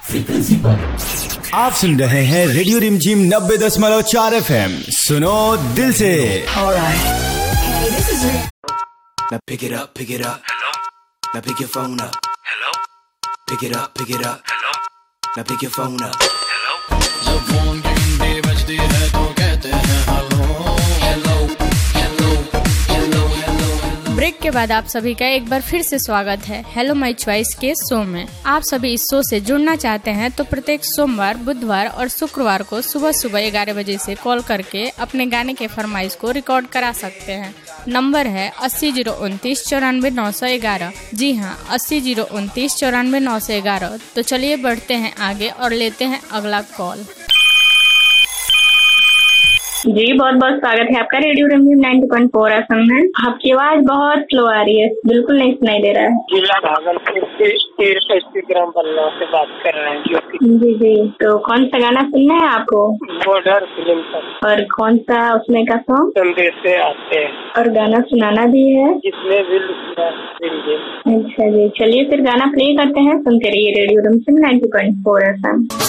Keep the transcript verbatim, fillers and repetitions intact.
Frequency पर आप सुन रहे हैं रेडियो रिमझिम नब्बे दशमलव चार एफ एम। सुनो दिल से। Now pick it up, pick it up. Hello. Now pick your phone up. Hello. Pick it up, pick it up. Hello. Now pick your phone up. Hello. जब फोन की घंटी बजती है तो कहते हैं hello hello hello hello hello. Break के बाद आप सभी का एक बार फिर से स्वागत है हेलो माय चॉइस के शो में। आप सभी इस शो से जुड़ना चाहते हैं तो प्रत्येक सोमवार, बुधवार और शुक्रवार को सुबह सुबह ग्यारह बजे से कॉल करके अपने गाने के फरमाइश को रिकॉर्ड करा सकते हैं। नंबर है अस्सी जीरो उनतीस चौरानवे नौ सौ ग्यारह। जी हाँ, अस्सी जीरो उनतीस चौरानवे नौ सौ ग्यारह। तो चलिए बढ़ते हैं आगे और लेते हैं अगला कॉल। जी बहुत बहुत स्वागत है आपका रेडियो रिमझिम नाइंटी पॉइंट फोर एफएम में। आपकी आवाज बहुत स्लो आ रही है, बिल्कुल नहीं सुनाई दे रहा है। जिला भागलपुर से तीर्थ ग्राम बल्ला से बात कर रहे हैं ज्योति। जी जी, तो कौन सा गाना सुनना है आपको? बॉर्डर फिल्म पर। और कौन सा उसमें का सॉन्ग? संदेश से आते हैं। और गाना सुनाना भी है? जिसने भी लिखा है। अच्छा जी, चलिए फिर गाना प्ले करते हैं। सुनते रहिए रेडियो रिमझिम नाइंटी पॉइंट फोर एफएम।